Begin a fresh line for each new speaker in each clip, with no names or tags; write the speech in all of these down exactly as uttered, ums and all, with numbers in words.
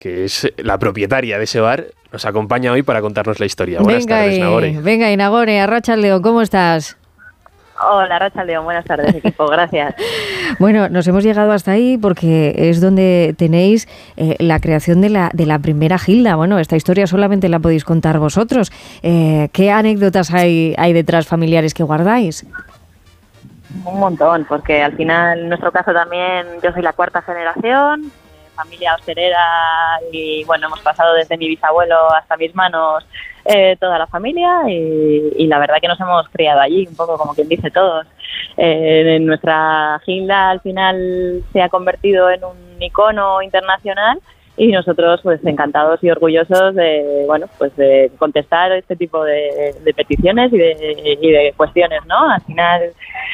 que es la propietaria de ese bar, nos acompaña hoy para contarnos la historia. Buenas
venga
tardes,
y,
Nagore.
Venga, y Nagore, arratsaldeon, ¿cómo estás?
Hola, arratsaldeon, buenas tardes, equipo, gracias.
Bueno, nos hemos llegado hasta ahí porque es donde tenéis eh, la creación de la, de la primera gilda. Bueno, esta historia solamente la podéis contar vosotros. Eh, ¿Qué anécdotas hay, hay detrás familiares que guardáis?
Un montón, porque al final, en nuestro caso también, yo soy la cuarta generación, eh, familia hostelera, y bueno, hemos pasado desde mi bisabuelo hasta mis manos eh, toda la familia, y, y la verdad que nos hemos criado allí, un poco como quien dice todos. Eh, nuestra gilda al final se ha convertido en un icono internacional, y nosotros pues encantados y orgullosos de bueno pues de contestar este tipo de, de peticiones y de, y de cuestiones, ¿no? Al final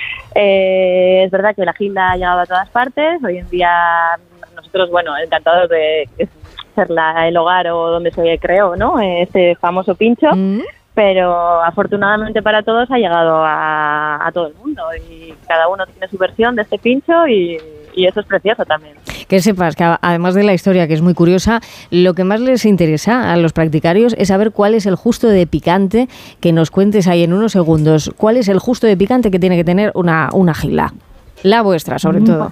eh, es verdad que la gilda ha llegado a todas partes. Hoy en día nosotros bueno encantados de ser la, el hogar o donde se creó, ¿no? Este famoso pincho. Mm. Pero afortunadamente para todos ha llegado a, a todo el mundo, y cada uno tiene su versión de este pincho, y, y eso es precioso también.
Que sepas que además de la historia, que es muy curiosa, lo que más les interesa a los practicarios es saber cuál es el justo de picante, que nos cuentes ahí en unos segundos, cuál es el justo de picante que tiene que tener una, una gilda, la vuestra sobre todo.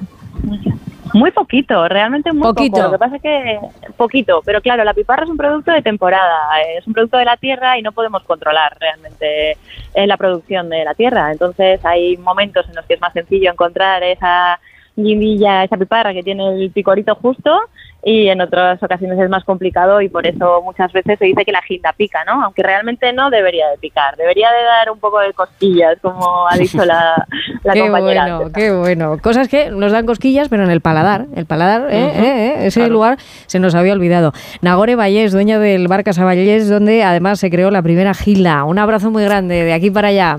Muy poquito, realmente muy
poquito.
poco. Lo que pasa es que poquito, pero claro, la piparra es un producto de temporada, es un producto de la tierra y no podemos controlar realmente la producción de la tierra. Entonces hay momentos en los que es más sencillo encontrar esa guindilla, esa piparra que tiene el picorito justo, y en otras ocasiones es más complicado, y por eso muchas veces se dice que la gilda pica, ¿no? Aunque realmente no debería de picar, debería de dar un poco de cosquillas, como ha dicho la, la
qué
compañera
bueno,
antes.
Qué bueno, cosas que nos dan cosquillas, pero en el paladar, el paladar, eh, uh-huh. eh, eh, ese claro. lugar se nos había olvidado. Nagore Vallés, dueña del bar Casa Vallés, donde además se creó la primera gilda. Un abrazo muy grande de aquí para allá.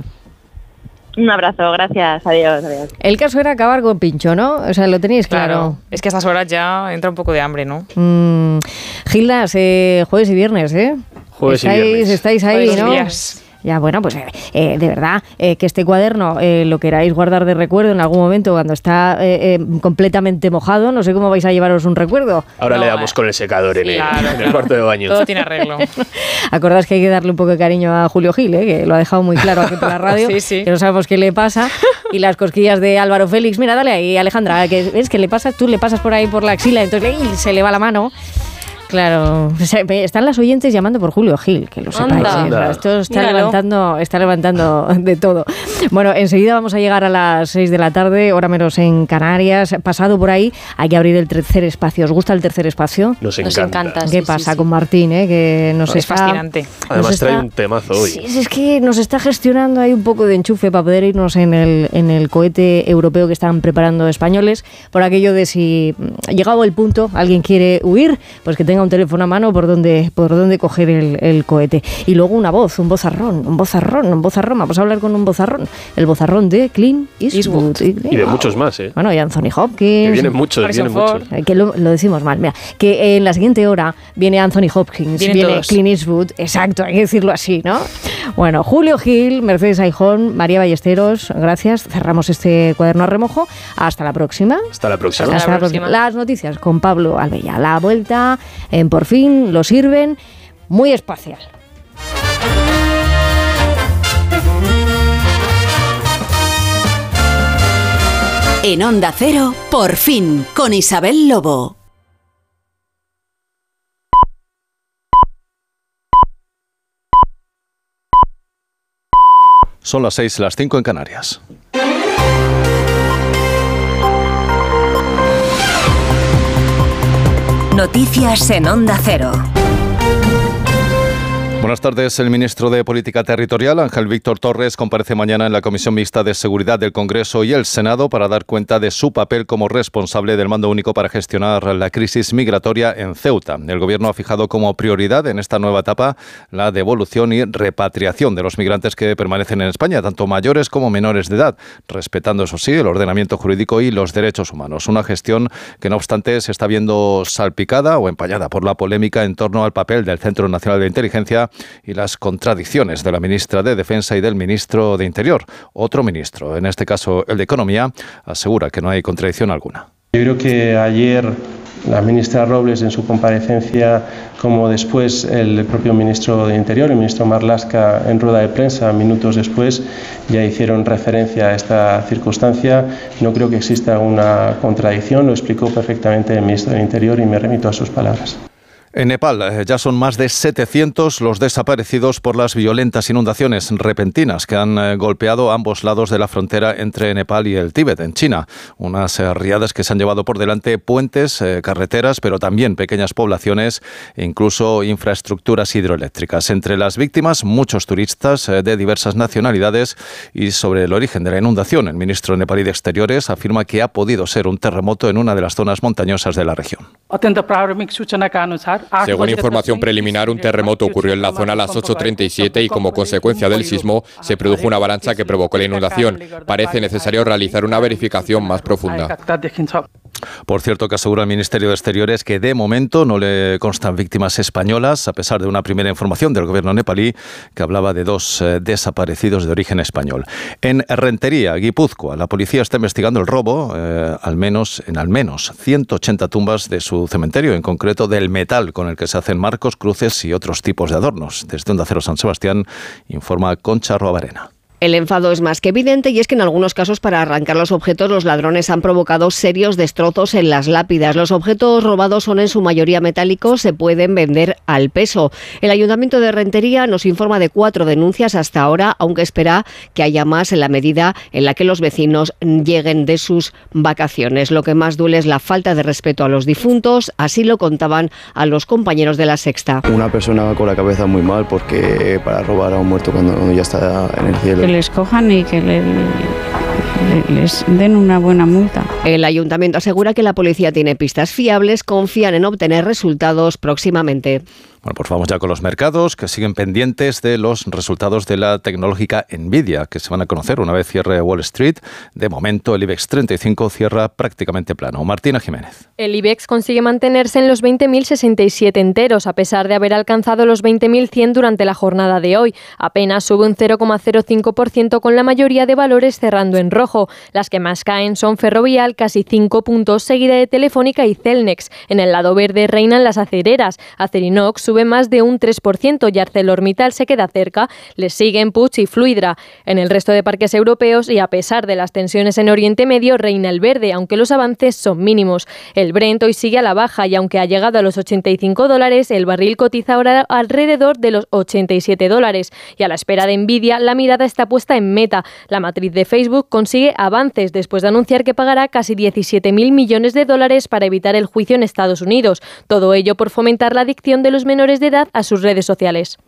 Un abrazo, gracias, adiós, adiós.
El caso era acabar con pincho, ¿no? O sea, lo tenéis claro.
claro. Es que a estas horas ya entra un poco de hambre, ¿no?
Mm, gildas, eh, jueves y viernes, ¿eh?
Jueves
estáis,
y viernes.
Estáis ahí,
jueves
¿no?
Días.
Ya, bueno, pues eh, eh, de verdad, eh, que este cuaderno eh, lo queráis guardar de recuerdo en algún momento cuando está eh, eh, completamente mojado. No sé cómo vais a llevaros un recuerdo.
Ahora
no,
le damos con el secador en,
claro,
el, en
claro.
el cuarto de baño.
Todo tiene arreglo.
Acordás que hay que darle un poco de cariño a Julio Gil, ¿eh? Que lo ha dejado muy claro aquí por la radio,
sí, sí.
que no sabemos qué le pasa. Y las cosquillas de Álvaro Félix, mira, dale ahí, Alejandra, que ves que le pasas, tú le pasas por ahí por la axila, entonces ¡ay! Se le va la mano. Claro, están las oyentes llamando por Julio Gil, que lo sepáis.
Anda.
¿eh? Esto está
Míralo.
levantando, está levantando de todo. Bueno, enseguida vamos a llegar a las seis de la tarde, hora menos en Canarias. Pasado por ahí, hay que abrir el tercer espacio. ¿Os gusta el tercer espacio?
Nos encanta.
Nos encanta.
¿Qué
sí,
pasa
sí, sí.
con Martín? Eh? Que nos
es
está,
fascinante.
Además
nos
trae
está,
un temazo hoy.
Sí, es que nos está gestionando ahí un poco de enchufe para poder irnos en el, en el cohete europeo que están preparando españoles, por aquello de si, llegado el punto, alguien quiere huir, pues que tenga un teléfono a mano por donde, por donde coger el, el cohete. Y luego una voz, un vozarrón, un vozarrón, un vozarrón. Vamos a hablar con un vozarrón. El vozarrón de Clint Eastwood.
Eastwood. Y de muchos más, ¿eh?
Bueno, y Anthony Hopkins.
Que vienen muchos,
Harrison
vienen
Ford.
muchos.
Que lo, lo decimos mal. Mira, que en la siguiente hora viene Anthony Hopkins,
Vienen
viene
todos.
Clint Eastwood. Exacto, hay que decirlo así, ¿no? Bueno, Julio Gil, Mercedes Aijón, María Ballesteros, gracias. Cerramos este cuaderno a remojo. Hasta la próxima.
Hasta la próxima.
Hasta la próxima.
Las noticias con Pablo Albella. La vuelta en Por Fin lo sirven. Muy espacial.
En Onda Cero, Por Fin, con Isabel Lobo.
Son las seis, las cinco en Canarias.
Noticias en Onda Cero.
Buenas tardes. El ministro de Política Territorial, Ángel Víctor Torres, comparece mañana en la Comisión Mixta de Seguridad del Congreso y el Senado para dar cuenta de su papel como responsable del mando único para gestionar la crisis migratoria en Ceuta. El Gobierno ha fijado como prioridad en esta nueva etapa la devolución y repatriación de los migrantes que permanecen en España, tanto mayores como menores de edad, respetando, eso sí, el ordenamiento jurídico y los derechos humanos. Una gestión que, no obstante, se está viendo salpicada o empañada por la polémica en torno al papel del Centro Nacional de Inteligencia y las contradicciones de la ministra de Defensa y del ministro de Interior. Otro ministro, en este caso el de Economía, asegura que no hay contradicción alguna.
Yo creo que ayer la ministra Robles en su comparecencia, como después el propio ministro de Interior, el ministro Marlaska, en rueda de prensa, minutos después, ya hicieron referencia a esta circunstancia. No creo que exista una contradicción, lo explicó perfectamente el ministro del Interior y me remito a sus palabras.
En Nepal ya son más de setecientos los desaparecidos por las violentas inundaciones repentinas que han golpeado ambos lados de la frontera entre Nepal y el Tíbet, en China. Unas riadas que se han llevado por delante puentes, carreteras, pero también pequeñas poblaciones e incluso infraestructuras hidroeléctricas. Entre las víctimas, muchos turistas de diversas nacionalidades. Y sobre el origen de la inundación, el ministro nepalí de Exteriores afirma que ha podido ser un terremoto en una de las zonas montañosas de la región.
Según información preliminar, un terremoto ocurrió en la zona a las ocho treinta y siete y como consecuencia del sismo se produjo una avalancha que provocó la inundación. Parece necesario realizar una verificación más profunda.
Por cierto, que asegura el Ministerio de Exteriores que de momento no le constan víctimas españolas, a pesar de una primera información del gobierno nepalí que hablaba de dos eh, desaparecidos de origen español. En Rentería, Guipúzcoa, la policía está investigando el robo eh, al menos en al menos ciento ochenta tumbas de su cementerio, en concreto del metal con el que se hacen marcos, cruces y otros tipos de adornos. Desde Onda Cero San Sebastián informa Concha Roabarena.
El enfado es más que evidente y es que en algunos casos para arrancar los objetos los ladrones han provocado serios destrozos en las lápidas. Los objetos robados son en su mayoría metálicos, se pueden vender al peso. El Ayuntamiento de Rentería nos informa de cuatro denuncias hasta ahora, aunque espera que haya más en la medida en la que los vecinos lleguen de sus vacaciones. Lo que más duele es la falta de respeto a los difuntos, así lo contaban a los compañeros de La Sexta.
Una persona con la cabeza muy mal porque para robar a un muerto cuando ya está en el cielo.
Que les cojan y que le, le, les den una buena multa.
El ayuntamiento asegura que la policía tiene pistas fiables, confían en obtener resultados próximamente.
Bueno, pues vamos ya con los mercados, que siguen pendientes de los resultados de la tecnológica Nvidia, que se van a conocer una vez cierre Wall Street. De momento, el IBEX treinta y cinco cierra prácticamente plano. Martina Jiménez.
El IBEX consigue mantenerse en los veinte mil sesenta y siete enteros, a pesar de haber alcanzado los veinte mil cien durante la jornada de hoy. Apenas sube un cero coma cero cinco por ciento, con la mayoría de valores cerrando en rojo. Las que más caen son Ferrovial, casi cinco puntos, seguida de Telefónica y Celnex. En el lado verde reinan las acereras. Acerinox sube más de un tres por ciento y ArcelorMittal se queda cerca. Les siguen Puig y Fluidra. En el resto de parques europeos, y a pesar de las tensiones en Oriente Medio, reina el verde, aunque los avances son mínimos. El Brent hoy sigue a la baja y aunque ha llegado a los ochenta y cinco dólares, el barril cotiza ahora alrededor de los ochenta y siete dólares. Y a la espera de Nvidia, la mirada está puesta en Meta. La matriz de Facebook consigue avances después de anunciar que pagará casi diecisiete mil millones de dólares para evitar el juicio en Estados Unidos. Todo ello por fomentar la adicción de los menores de edad a sus redes sociales.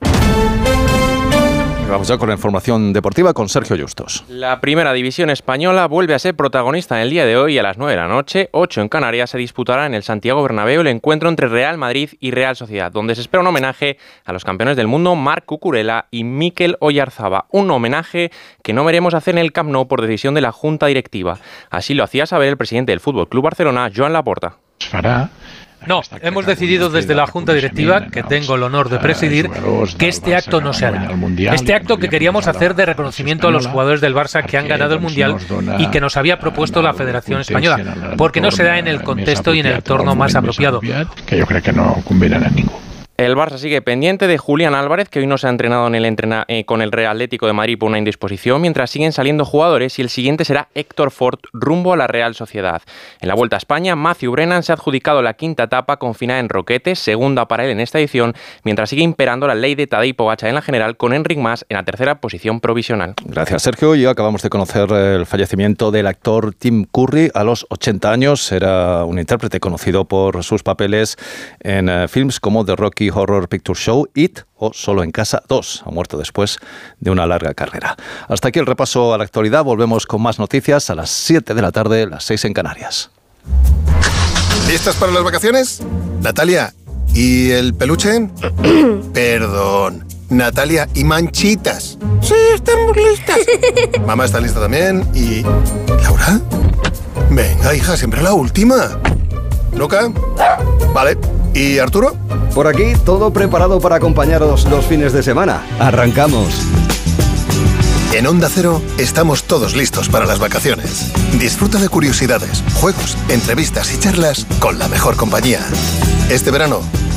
Vamos ya con la información deportiva con Sergio Justos.
La primera división española vuelve a ser protagonista en el día de hoy y a las nueve de la noche, ocho en Canarias, se disputará en el Santiago Bernabéu el encuentro entre Real Madrid y Real Sociedad, donde se espera un homenaje a los campeones del mundo Marc Cucurella y Mikel Oyarzabal. Un homenaje que no veremos hacer en el Camp Nou por decisión de la Junta Directiva. Así lo hacía saber el presidente del F C Barcelona, Joan Laporta.
Fará. No, hemos decidido desde la Junta Directiva, que tengo el honor de presidir, que este acto no se hará. Este acto que queríamos hacer de reconocimiento a los jugadores del Barça que han ganado el Mundial y que nos había propuesto la Federación Española, porque no se da en el contexto y en el entorno más apropiado.
Que yo creo que no conviene a ninguno.
El Barça sigue pendiente de Julián Álvarez, que hoy no se ha entrenado en el entrena, eh, con el Real Atlético de Madrid por una indisposición, mientras siguen saliendo jugadores y el siguiente será Héctor Ford rumbo a la Real Sociedad. En la Vuelta a España, Matthew Brennan se ha adjudicado la quinta etapa con final en Roquete, segunda para él en esta edición, mientras sigue imperando la ley de Tadej Pogačar en la general, con Enric Mas en la tercera posición provisional.
Gracias, Sergio. Y acabamos de conocer el fallecimiento del actor Tim Curry a los ochenta años. Era un intérprete conocido por sus papeles en uh, films como The Rocky Horror Picture Show, It o Solo en Casa dos. Ha muerto después de una larga carrera. Hasta aquí el repaso a la actualidad. Volvemos con más noticias a las siete de la tarde, las seis en Canarias.
¿Listas para las vacaciones? Natalia, ¿y el peluche? Perdón, Natalia, ¿y Manchitas?
Sí, estamos listas.
Mamá está lista también. ¿Y Laura? Venga, hija, siempre la última. ¿Luca? Vale. ¿Y Arturo?
Por aquí, todo preparado para acompañaros los fines de semana. ¡Arrancamos!
En Onda Cero estamos todos listos para las vacaciones. Disfruta de curiosidades, juegos, entrevistas y charlas con la mejor compañía. Este verano,